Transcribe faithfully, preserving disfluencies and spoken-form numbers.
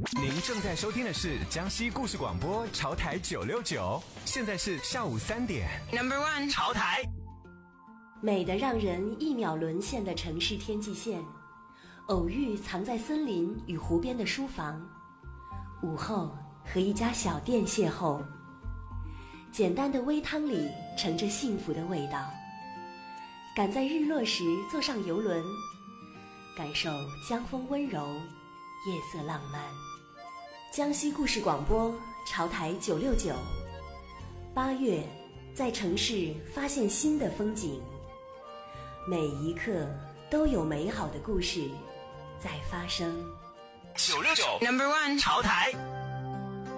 您正在收听的是江西故事广播潮台九六九，现在是下午三点。Number one， 潮台。 美得让人一秒沦陷的城市天际线，偶遇藏在森林与湖边的书房，午后和一家小店邂逅，简单的煨汤里盛着幸福的味道。赶在日落时坐上游轮，感受江风温柔，夜色浪漫。江西故事广播潮台九六九，八月在城市发现新的风景，每一刻都有美好的故事在发生。 九六九 Number one 潮台。